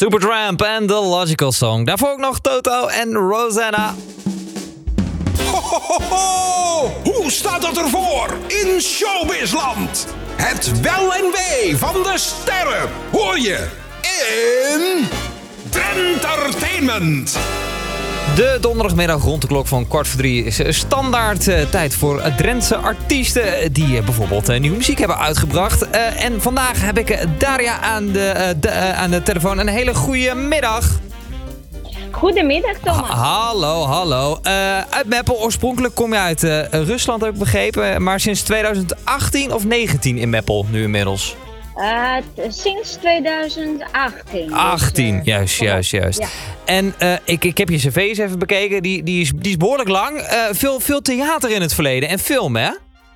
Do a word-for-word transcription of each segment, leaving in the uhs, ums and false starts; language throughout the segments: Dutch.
Supertramp en The Logical Song. Daarvoor ook nog Toto en Rosanna. Ho, ho, ho, ho! Hoe staat het ervoor in Showbizland? Het wel en wee van de sterren hoor je in Trentertainment. De donderdagmiddag rond de klok van kwart voor drie is standaard uh, tijd voor uh, Drentse artiesten die uh, bijvoorbeeld uh, nieuwe muziek hebben uitgebracht. Uh, en vandaag heb ik uh, Daria aan de, uh, de, uh, aan de telefoon. Een hele goede middag. Goedemiddag, Thomas. Ha- hallo, hallo. Uh, uit Meppel, oorspronkelijk kom je uit uh, Rusland, heb ik begrepen. Maar sinds twintig achttien of negentien in Meppel nu inmiddels? Uh, t- sinds twintig achttien. achttien, dus, uh, juist, juist, juist. Ja. En uh, ik, ik heb je cv eens even bekeken. Die, die, is, die is behoorlijk lang. Uh, veel, veel theater in het verleden en film, hè?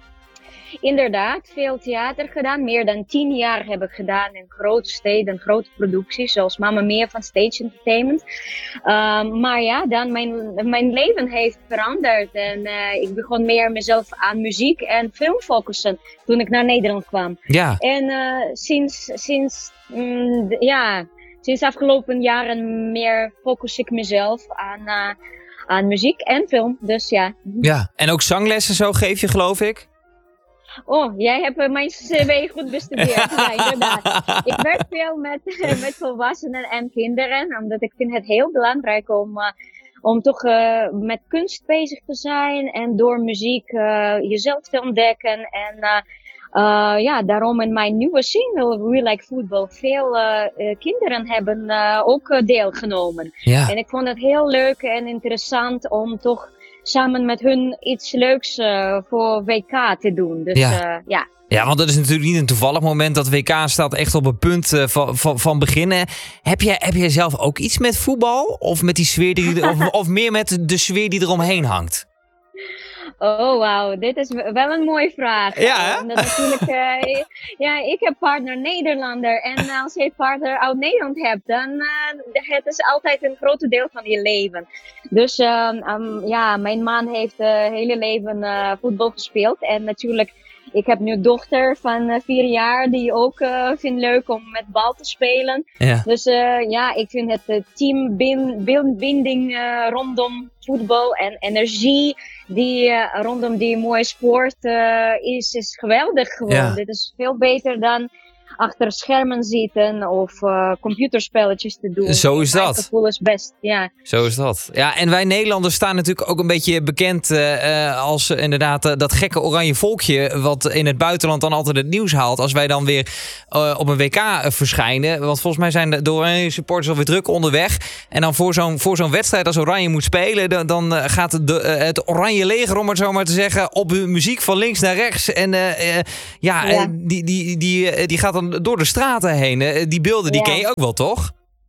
Inderdaad, veel theater gedaan. Meer dan tien jaar heb ik gedaan in grote steden, grote producties, zoals Mamma Mia van Stage Entertainment. Uh, maar ja, dan mijn, mijn leven heeft veranderd en uh, ik begon meer mezelf aan muziek en film focussen toen ik naar Nederland kwam. Ja. En uh, sinds, sinds, mm, d- ja, sinds de afgelopen jaren meer focus ik mezelf aan, uh, aan muziek en film. Dus ja. Ja. En ook zanglessen zo geef je, geloof ik? Oh, jij hebt uh, mijn cv goed bestudeerd. Ja, inderdaad. Ik werk veel met, met volwassenen en kinderen, omdat ik vind het heel belangrijk om, uh, om toch uh, met kunst bezig te zijn en door muziek uh, jezelf te ontdekken. En uh, uh, ja, daarom in mijn nieuwe single, We Like Football, veel uh, uh, kinderen hebben uh, ook uh, deelgenomen. Ja. En ik vond het heel leuk en interessant om toch samen met hun iets leuks uh, voor W K te doen. Dus Ja. ja. Uh, ja. Ja, want dat is natuurlijk niet een toevallig moment. Dat W K staat echt op het punt uh, van, van, van beginnen. Heb jij, heb jij zelf ook iets met voetbal? Of met die sfeer die, of, of meer met de sfeer die eromheen hangt? Oh, wauw. Dit is wel een mooie vraag. Ja, hè? Omdat natuurlijk, uh, ja, ik heb partner Nederlander. En als je partner uit Nederland hebt, dan uh, het is altijd een groot deel van je leven. Dus uh, um, ja, mijn man heeft het uh, hele leven uh, voetbal gespeeld. En natuurlijk, ik heb nu een dochter van uh, vier jaar die ook uh, vindt leuk om met bal te spelen. Ja. Dus uh, ja, ik vind het uh, teambinding uh, rondom voetbal en energie die uh, rondom die mooie sport uh, is, is geweldig gewoon. Ja. Dit is veel beter dan achter schermen zitten of uh, computerspelletjes te doen. Zo is Mijn dat. gevoel is best, ja. Zo is dat. Ja, en wij Nederlanders staan natuurlijk ook een beetje bekend uh, uh, als uh, inderdaad uh, dat gekke oranje volkje wat in het buitenland dan altijd het nieuws haalt als wij dan weer uh, op een W K uh, verschijnen. Want volgens mij zijn de, de oranje supporters alweer druk onderweg. En dan voor zo'n, voor zo'n wedstrijd als Oranje moet spelen, dan, dan uh, gaat de, uh, het oranje leger, om het zo maar te zeggen, op hun muziek van links naar rechts. En uh, uh, ja, Ja. uh, die, die, die, uh, die gaat dan door de straten heen. Uh, die beelden, die Ja. ken je ook wel, toch?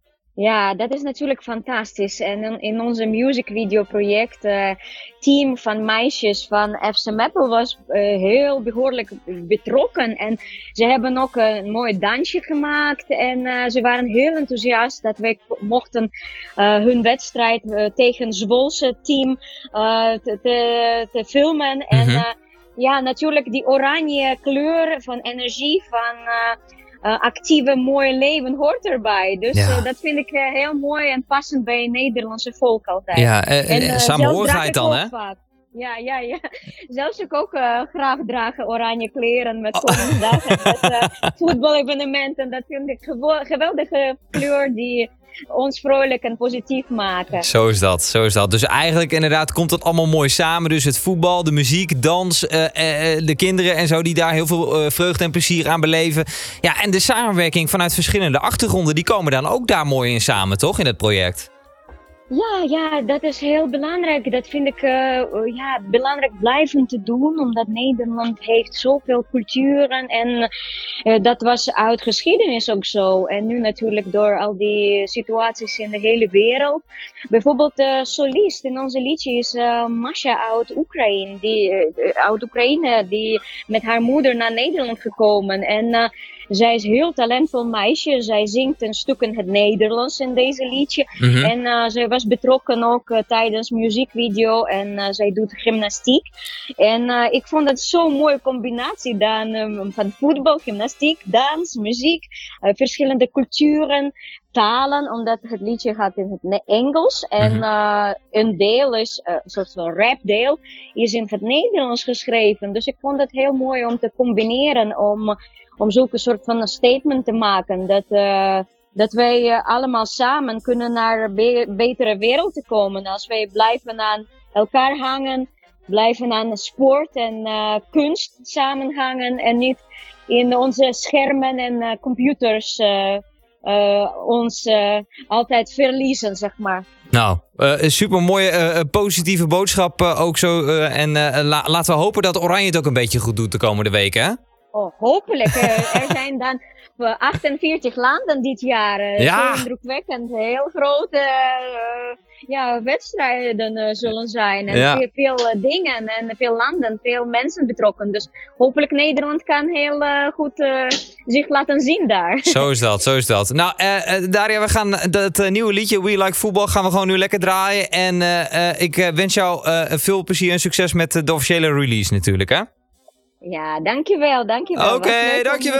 Ja, dat is natuurlijk fantastisch. En in, in onze musicvideo project, uh, team van meisjes van F C Meppel was uh, heel behoorlijk betrokken. En ze hebben ook een mooi dansje gemaakt. En uh, ze waren heel enthousiast dat we mochten uh, hun wedstrijd uh, tegen Zwolse team uh, te, te, te filmen. Mhm. En uh, ja, natuurlijk die oranje kleur van energie van... Uh, Uh, actieve, mooie leven hoort erbij. Dus Ja. uh, dat vind ik uh, heel mooi en passend bij het Nederlandse volk altijd. Ja, uh, En, uh, uh, samenhorigheid zelf draag dan, ik hè? ook vaak. Ja, ja, ja. Zelfs ik ook uh, graag dragen oranje kleren met Oh. Koningsdag en met uh, voetbalevenementen. Dat vind ik gewo- geweldige kleur die ons vrolijk en positief maken. Zo is dat, zo is dat. Dus eigenlijk inderdaad komt dat allemaal mooi samen. Dus het voetbal, de muziek, dans, uh, uh, de kinderen en zo die daar heel veel uh, vreugde en plezier aan beleven. Ja, en de samenwerking vanuit verschillende achtergronden, die komen dan ook daar mooi in samen, toch, in het project? Ja, ja, dat is heel belangrijk. Dat vind ik uh, ja, belangrijk blijven te doen, omdat Nederland heeft zoveel culturen en uh, dat was uit geschiedenis ook zo. En nu natuurlijk door al die situaties in de hele wereld. Bijvoorbeeld de solist in onze liedje is uh, Masha uit Oekraïne, die, uh, uit Oekraïne, die met haar moeder naar Nederland gekomen. En uh, zij is een heel talentvol meisje. Zij zingt een stuk in het Nederlands in deze liedje. Mhm. En uh, zij was betrokken ook uh, tijdens muziekvideo en uh, zij doet gymnastiek. En uh, ik vond het zo'n mooie combinatie dan, um, van voetbal, gymnastiek, dans, muziek, uh, verschillende culturen, talen, omdat het liedje gaat in het Engels. En uh, een deel is, uh, een soort van rapdeel, is in het Nederlands geschreven. Dus ik vond het heel mooi om te combineren, om, om zulke soort van een statement te maken. Dat, uh, dat wij uh, allemaal samen kunnen naar een be- betere wereld te komen. Als wij blijven aan elkaar hangen, blijven aan sport en uh, kunst samenhangen en niet in onze schermen en uh, computers uh, uh, ons uh, altijd verliezen, zeg maar. Nou, uh, super mooie uh, positieve boodschap uh, ook zo. Uh, en uh, la- laten we hopen dat Oranje het ook een beetje goed doet de komende weken, hè? Oh, hopelijk. Uh, er zijn dan achtenveertig landen dit jaar. Uh, Ja. Zo indrukwekkend. Heel grote uh, ja, wedstrijden uh, zullen zijn. En Ja. veel, veel uh, dingen en veel landen, veel mensen betrokken. Dus hopelijk Nederland kan heel uh, goed uh, zich laten zien daar. Zo is dat, zo is dat. Nou, uh, uh, Daria, we gaan dat uh, nieuwe liedje We Like Football gaan we gewoon nu lekker draaien. En uh, uh, ik uh, wens jou uh, veel plezier en succes met uh, de officiële release natuurlijk, hè? Ja, dankjewel, dankjewel. Oké, Was leuk om dankjewel.